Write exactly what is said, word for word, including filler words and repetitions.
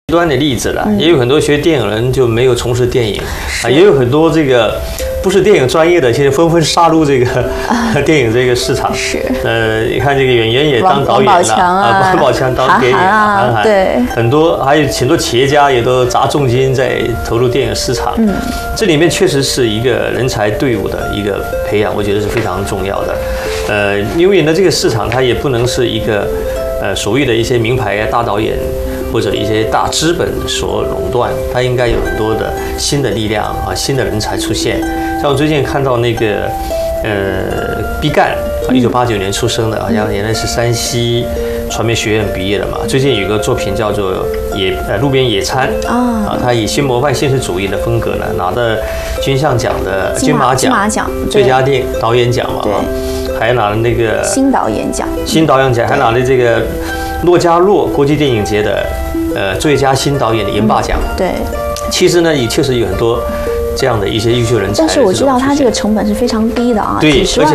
极端的例子了，也有很多学电影人就没有从事电影啊，也有很多这个不是电影专业的，现在纷纷杀入这个电影这个市场。 是， 呃，你看这个演员也当导演了， 王宝强啊， 王宝强当电影啊， 韩寒，对， 很多还有很多企业家也都砸重金在投入电影市场。嗯，这里面确实是一个人才队伍的一个培养，我觉得是非常重要的。呃，因为呢，这个市场它也不能是一个呃所谓的一些名牌大导演。或者一些大资本所垄断，它应该有很多的新的力量啊，新的人才出现。像我最近看到那个，呃，毕赣啊，一九八九年出生的，好像原来是山西传媒学院毕业的嘛。最近有个作品叫做《野呃路边野餐》啊，他以新模范现实主义的风格呢，拿了金像奖的金马奖、 金马奖最佳电影导演奖嘛， 对， 还拿了那个新导演奖， 新导演奖还拿了这个诺加洛国际电影节的。呃，最佳新导演的银霸奖。 嗯、对， 其实呢，也确实有很多这样的一些优秀人才。 但是我知道他这个成本是非常低的啊， 对， 几十万